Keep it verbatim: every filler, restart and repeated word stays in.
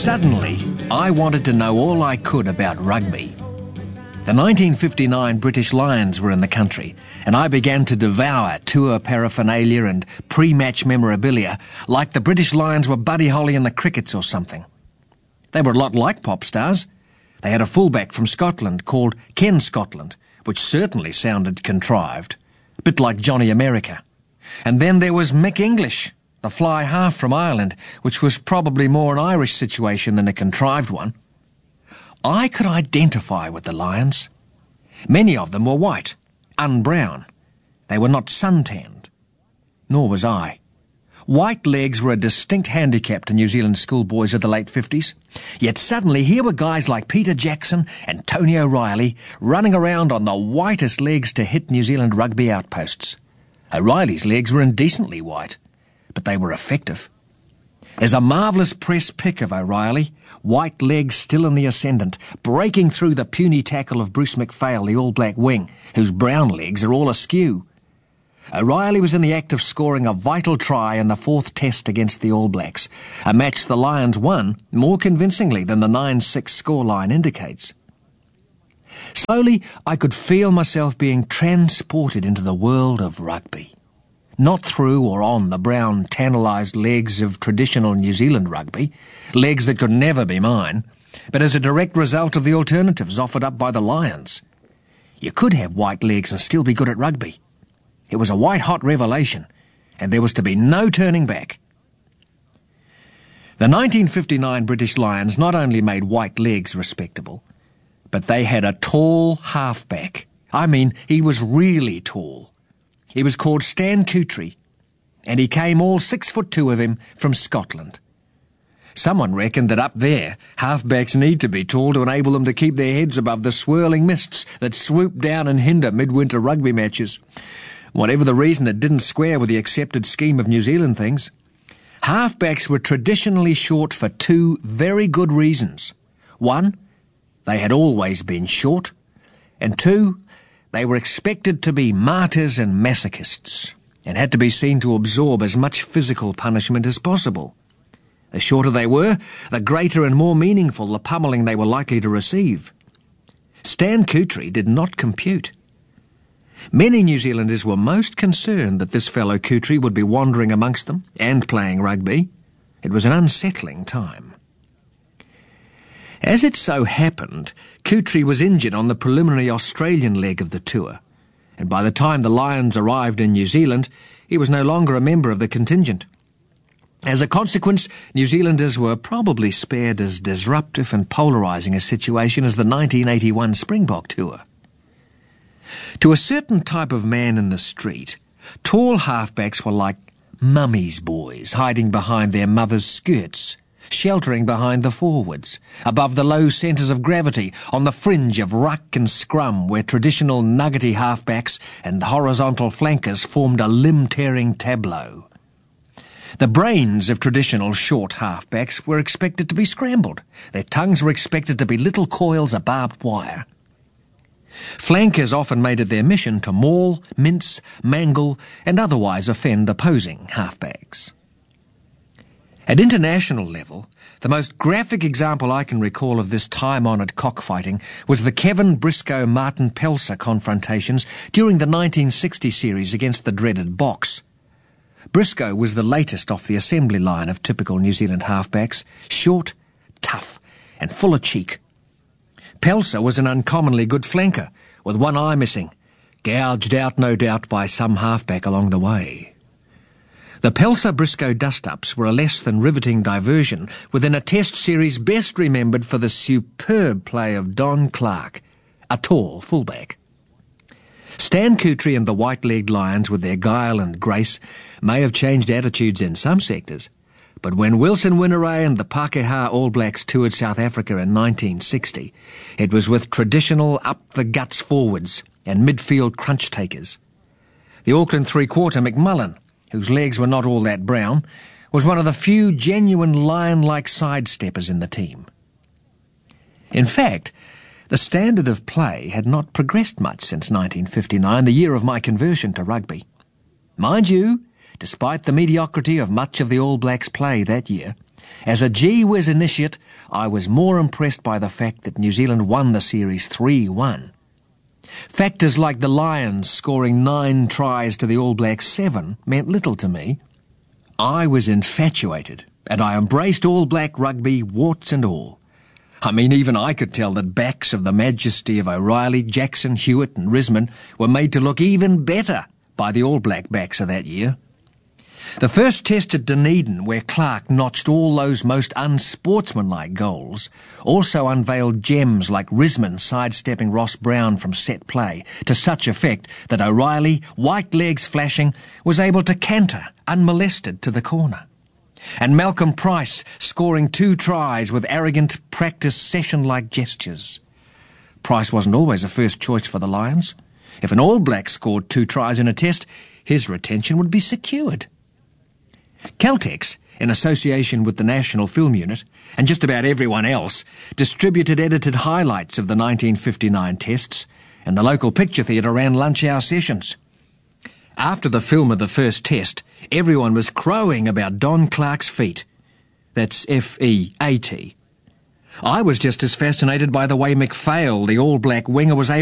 Suddenly, I wanted to know all I could about rugby. The nineteen fifty-nine British Lions were in the country, and I began to devour tour paraphernalia and pre-match memorabilia like the British Lions were Buddy Holly and the Crickets or something. They were a lot like pop stars. They had a fullback from Scotland called Ken Scotland, which certainly sounded contrived, a bit like Johnny America. And then there was Mick English, the fly half from Ireland, which was probably more an Irish situation than a contrived one. I could identify with the Lions. Many of them were white, unbrown. They were not suntanned. Nor was I. White legs were a distinct handicap to New Zealand schoolboys of the late fifties. Yet suddenly here were guys like Peter Jackson and Tony O'Reilly running around on the whitest legs to hit New Zealand rugby outposts. O'Reilly's legs were indecently white, but they were effective. There's a marvellous press pick of O'Reilly, white legs still in the ascendant, breaking through the puny tackle of Bruce McPhail, the All Black wing, whose brown legs are all askew. O'Reilly was in the act of scoring a vital try in the fourth test against the All Blacks, a match the Lions won more convincingly than the nine six scoreline indicates. Slowly, I could feel myself being transported into the world of rugby. Not through or on the brown, tannalised legs of traditional New Zealand rugby, legs that could never be mine, but as a direct result of the alternatives offered up by the Lions. You could have white legs and still be good at rugby. It was a white-hot revelation, and there was to be no turning back. The nineteen fifty-nine British Lions not only made white legs respectable, but they had a tall halfback. I mean, he was really tall. He was called Stan Kutry, and he came all six foot two of him from Scotland. Someone reckoned that up there, halfbacks need to be tall to enable them to keep their heads above the swirling mists that swoop down and hinder midwinter rugby matches. Whatever the reason, it didn't square with the accepted scheme of New Zealand things. Halfbacks were traditionally short for two very good reasons. One, they had always been short, and two, they were expected to be martyrs and masochists, and had to be seen to absorb as much physical punishment as possible. The shorter they were, the greater and more meaningful the pummelling they were likely to receive. Stan Kutry did not compute. Many New Zealanders were most concerned that this fellow Kutry would be wandering amongst them and playing rugby. It was an unsettling time. As it so happened, Kutry was injured on the preliminary Australian leg of the tour, and by the time the Lions arrived in New Zealand, he was no longer a member of the contingent. As a consequence, New Zealanders were probably spared as disruptive and polarising a situation as the nineteen eighty-one Springbok tour. To a certain type of man in the street, tall halfbacks were like mummy's boys hiding behind their mother's skirts, sheltering behind the forwards, above the low centres of gravity, on the fringe of ruck and scrum where traditional nuggety halfbacks and horizontal flankers formed a limb-tearing tableau. The brains of traditional short halfbacks were expected to be scrambled. Their tongues were expected to be little coils of barbed wire. Flankers often made it their mission to maul, mince, mangle, and otherwise offend opposing halfbacks. At international level, the most graphic example I can recall of this time-honoured cockfighting was the Kevin Briscoe-Martin Pelser confrontations during the nineteen sixty series against the dreaded Box. Briscoe was the latest off the assembly line of typical New Zealand halfbacks, short, tough, and full of cheek. Pelser was an uncommonly good flanker, with one eye missing, gouged out no doubt by some halfback along the way. The Pelser-Briscoe dust-ups were a less than riveting diversion within a test series best remembered for the superb play of Don Clark, a tall fullback. Stan Kutry and the white-legged Lions, with their guile and grace, may have changed attitudes in some sectors, but when Wilson Winaray and the Pākehā All Blacks toured South Africa in nineteen sixty, it was with traditional up-the-guts forwards and midfield crunch-takers. The Auckland three-quarter McMullen, whose legs were not all that brown, was one of the few genuine lion-like sidesteppers in the team. In fact, the standard of play had not progressed much since nineteen fifty-nine, the year of my conversion to rugby. Mind you, despite the mediocrity of much of the All Blacks' play that year, As a gee-whiz initiate, I was more impressed by the fact that New Zealand won the series three one. Factors like the Lions scoring nine tries to the All Blacks seven meant little to me. I was infatuated, and I embraced All Black rugby, warts and all. I mean, even I could tell that backs of the majesty of O'Reilly, Jackson, Hewitt and Risman were made to look even better by the All Black backs of that year. The first test at Dunedin, where Clark notched all those most unsportsmanlike goals, also unveiled gems like Risman sidestepping Ross Brown from set play to such effect that O'Reilly, white legs flashing, was able to canter unmolested to the corner. And Malcolm Price scoring two tries with arrogant practice session-like gestures. Price wasn't always a first choice for the Lions. If an All Black scored two tries in a test, his retention would be secured. Caltex, in association with the National Film Unit, and just about everyone else, distributed edited highlights of the nineteen fifty-nine tests, and the local picture theatre ran lunch hour sessions. After the film of the first test, everyone was crowing about Don Clark's feat. That's F E A T. I was just as fascinated by the way McPhail, the All Black winger, was able